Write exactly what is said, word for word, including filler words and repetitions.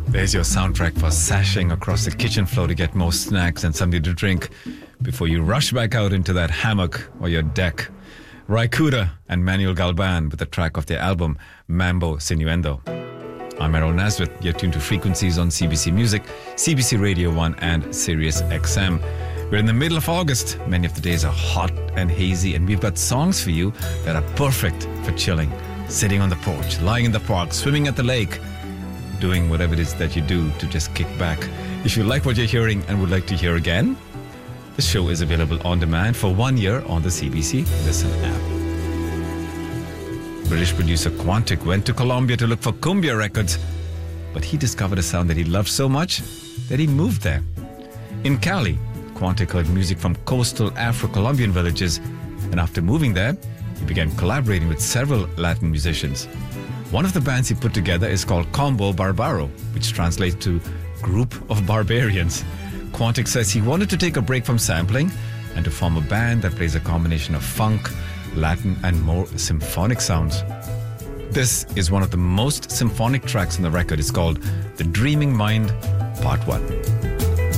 There's your soundtrack for sashing across the kitchen floor to get more snacks and something to drink before you rush back out into that hammock or your deck. Ry Cooder and Manuel Galban with the track of their album Mambo Sinuendo. I'm Errol Naswith. You're tuned to Frequencies on C B C Music, C B C Radio one and Sirius X M. We're in the middle of August. Many of the days are hot and hazy, and we've got songs for you that are perfect for chilling, sitting on the porch, lying in the park, swimming at the lake, doing whatever it is that you do to just kick back. If you like what you're hearing and would like to hear again, the show is available on demand for one year on the C B C Listen app. British producer Quantic went to Colombia to look for cumbia records, but he discovered a sound that he loved so much that he moved there. In Cali, Quantic heard music from coastal Afro-Colombian villages, and after moving there, he began collaborating with several Latin musicians. One of the bands he put together is called Combo Barbaro, which translates to Group of Barbarians. Quantic says he wanted to take a break from sampling and to form a band that plays a combination of funk, Latin, and more symphonic sounds. This is one of the most symphonic tracks on the record. It's called The Dreaming Mind, Part one.